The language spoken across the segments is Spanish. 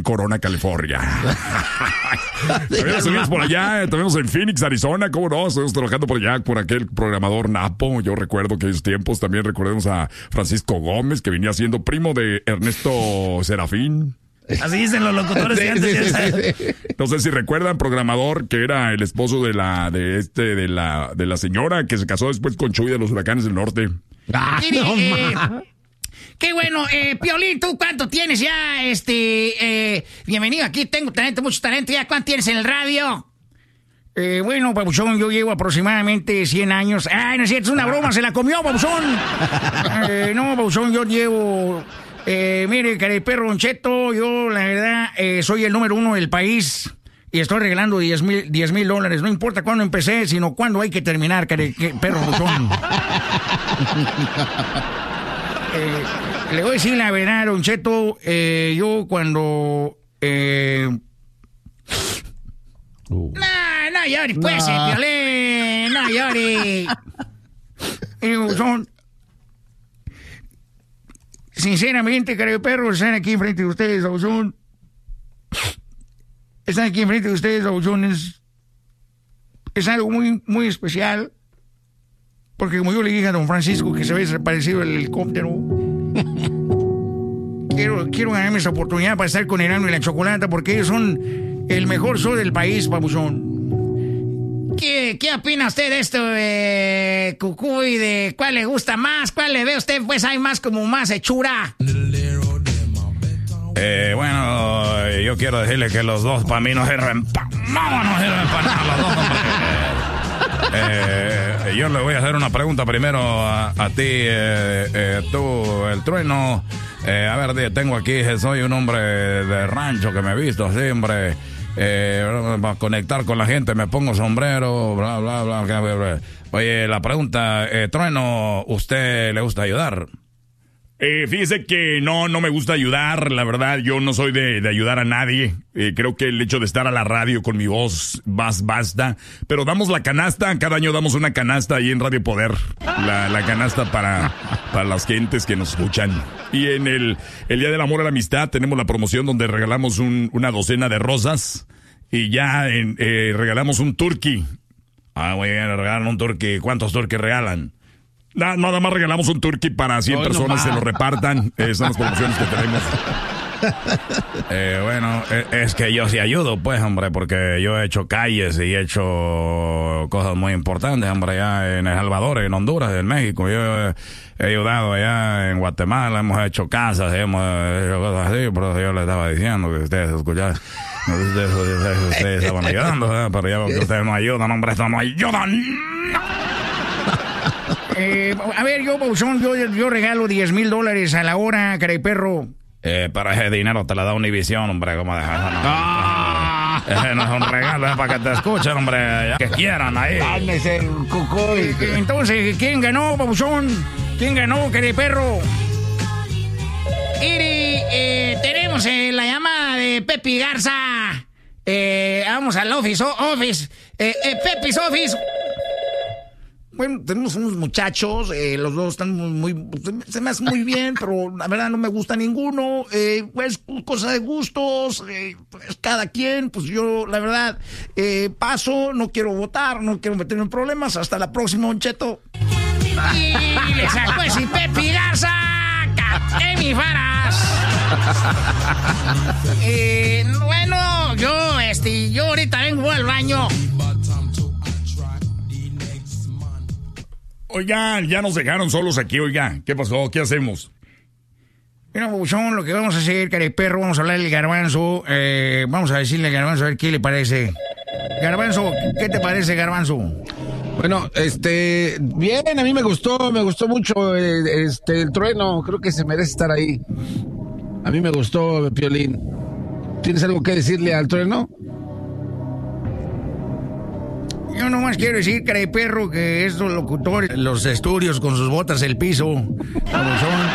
Corona, California. También estuvimos por allá, estuvimos en Phoenix, Arizona, ¿cómo no? Estuvimos trabajando por allá, por aquel programador Napo. Yo recuerdo que esos tiempos, también recordemos a Francisco Gómez, que venía siendo primo de Ernesto Serafín. Así dicen los locutores de antes. No sé si recuerdan, programador, que era el esposo de la señora que se casó después con Chuy de los Huracanes del Norte. Qué bueno, Piolín, ¿tú cuánto tienes ya? Bienvenido, aquí tengo talento, mucho talento. ¿Ya cuánto tienes en el radio? Bueno, Pabuchón, yo llevo aproximadamente 100 años. Ay, no es cierto, es una broma, se la comió, Pabuchón. No, Pabuchón, yo llevo... mire, careperro Don Cheto, yo la verdad soy el número 1 del país y estoy regalando $10,000. No importa cuándo empecé, sino cuándo hay que terminar, careperro Pabuchón. Le voy a decir la verdad, Don Cheto, yo cuando... No llores, pues, Piolín, no llores. Son... Sinceramente, careperro, están aquí enfrente de ustedes, Pabuchón. Están aquí enfrente de ustedes, Pabuchón, es algo muy, muy especial. Porque como yo le dije a don Francisco que se había desaparecido el helicóptero, quiero ganarme esa oportunidad para estar con Erasmo y la Chocolata, porque ellos son el mejor show del país, Pabuchón. ¿Qué opina usted de esto, Cucuy? ¿De cuál le gusta más? ¿Cuál le ve usted? Pues hay más como más hechura. Bueno, yo quiero decirle que los dos para mí no sirven para nada, los dos, hombre. Yo le voy a hacer una pregunta primero a ti, tú, el Trueno. A ver, tengo aquí, soy un hombre de rancho que me he visto así, hombre. Para conectar con la gente me pongo sombrero, bla, bla, bla, bla, bla. Oye, la pregunta, Trueno, ¿usted le gusta ayudar? Fíjese que no me gusta ayudar, la verdad, yo no soy de ayudar a nadie. Creo que el hecho de estar a la radio con mi voz basta. Pero damos la canasta, cada año damos una canasta ahí en Radio Poder. La canasta para las gentes que nos escuchan. Y en el Día del Amor y la Amistad tenemos la promoción donde regalamos una docena de rosas. Y ya regalamos un turkey. Muy bien, regalan un turkey. ¿Cuántos turkeys regalan? Nada más regalamos un turkey para 100 personas, se lo repartan. Son las promociones que tenemos. Bueno, es que yo sí ayudo, pues, hombre, porque yo he hecho calles y he hecho cosas muy importantes, hombre, allá en El Salvador, en Honduras, en México. Yo he ayudado allá en Guatemala, hemos hecho casas, hemos hecho cosas así, por eso yo les estaba diciendo que ustedes escuchaban. Ustedes estaban ayudando, pero ya que ustedes no ayudan, hombre, esto no ayudan. A ver, yo regalo $10,000 a la hora, careperro. Pero ese dinero te la da Univision, hombre, ¿cómo dejas eso? Ese no es un regalo, es para que te escuchen, hombre, que quieran ahí. Entonces, ¿quién ganó, Pabuchón? ¿Quién ganó, careperro? Tenemos la llamada de Pepe Garza. Vamos al office. Pepe's office. Bueno, tenemos unos muchachos, los dos están se me hacen muy bien, pero la verdad no me gusta ninguno, pues cosa de gustos, pues cada quien, pues yo la verdad paso, no quiero votar, no quiero meterme en problemas, hasta la próxima, Don Cheto. Y le sacó ese Pepe Garza, Emi Faras. Bueno, yo ahorita vengo al baño. Oigan, ya nos dejaron solos aquí, oigan. ¿Qué pasó? ¿Qué hacemos? Mira, Pabuchón, lo que vamos a hacer, careperro, vamos a hablar del Garbanzo. Vamos a decirle al Garbanzo a ver qué le parece. Garbanzo, ¿qué te parece, Garbanzo? Bueno, bien, a mí me gustó mucho el Trueno. Creo que se merece estar ahí. A mí me gustó, Piolín. ¿Tienes algo que decirle al Trueno? Yo nomás quiero decir, careperro, que estos locutores, los estudios con sus botas, el piso, como son.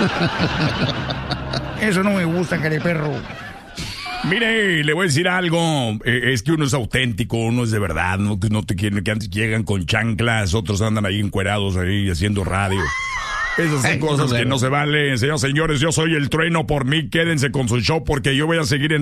Eso no me gusta, careperro. Mire, le voy a decir algo. Es que uno es auténtico, uno es de verdad. No te quieren, que antes llegan con chanclas, otros andan ahí encuerados, ahí haciendo radio. Esas son cosas que no se valen. Señores, yo soy el Trueno. Por mí, quédense con su show porque yo voy a seguir en